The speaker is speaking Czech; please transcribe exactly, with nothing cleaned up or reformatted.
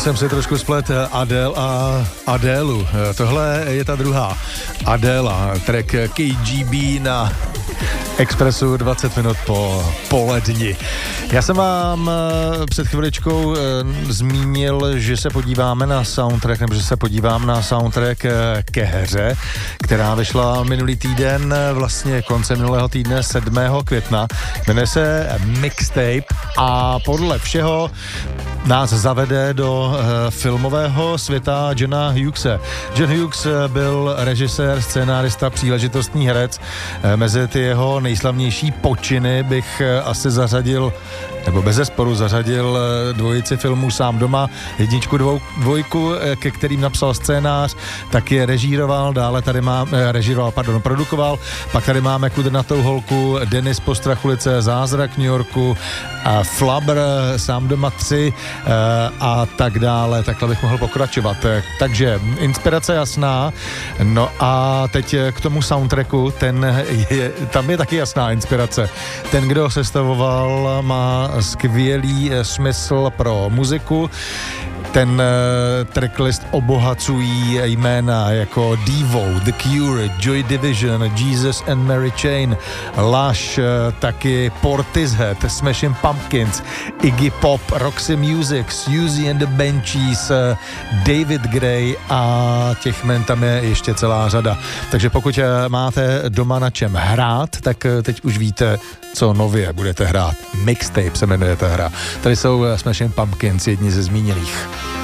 jsem si trošku splet Adele a Adélu. Tohle je ta druhá. Adéla, track K G B na Expressu dvacet minut po poledni. Já jsem vám před chviličkou zmínil, že se podíváme na soundtrack, nebo že se podívám na soundtrack ke hře, která vyšla minulý týden, vlastně koncem minulého týdne sedmého května. Jmenuje se Mixtape a podle všeho nás zavede do uh, filmového světa Johna Hughese. John Hughes byl režisér, scénárista, příležitostný herec. E, mezi ty jeho nejslavnější počiny bych uh, asi zařadil, nebo bezesporu zařadil uh, dvojici filmů Sám doma, jedničku, dvou, dvojku, uh, ke kterým napsal scénář, tak je režíroval, dále tady má, uh, režíroval, pardon, produkoval, pak tady máme Kudrnatou holku, Denis Postrachulice, Zázrak New Yorku, uh, Flubber, Sám doma tři, a tak dále, takhle bych mohl pokračovat. Takže inspirace jasná, no a teď k tomu soundtracku, ten je, tam je taky jasná inspirace. Ten, kdo sestavoval, má skvělý smysl pro muziku. Ten uh, tracklist obohacují jména jako Devo, The Cure, Joy Division, Jesus and Mary Chain, Lush, uh, taky Portishead, Smashing Pumpkins, Iggy Pop, Roxy Music, Susie and the Banshees, uh, David Gray a těch jmen tam je ještě celá řada. Takže pokud uh, máte doma na čem hrát, tak uh, teď už víte, co nově budete hrát. Mixtape se jmenuje ta hra. Tady jsou uh, Smashing Pumpkins, jedni ze zmíněných.